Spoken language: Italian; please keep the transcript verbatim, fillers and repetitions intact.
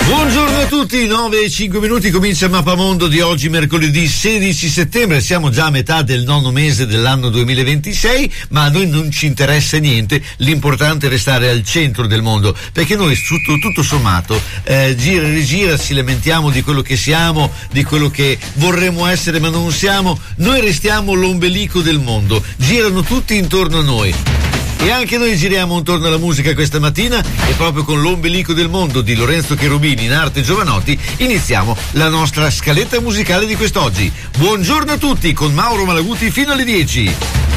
Buongiorno a tutti, nove e cinque minuti, comincia Mappamondo di oggi, mercoledì sedici settembre. Siamo già a metà del nono mese dell'anno duemilaventisei, ma a noi non ci interessa niente, l'importante è restare al centro del mondo, perché noi tutto, tutto sommato eh, gira e rigira, ci lamentiamo di quello che siamo, di quello che vorremmo essere ma non siamo. Noi restiamo l'ombelico del mondo, girano tutti intorno a noi. E anche noi giriamo intorno alla musica questa mattina e proprio con l'ombelico del mondo di Lorenzo Cherubini in arte Giovanotti iniziamo la nostra scaletta musicale di quest'oggi. Buongiorno a tutti con Mauro Malaguti fino alle dieci.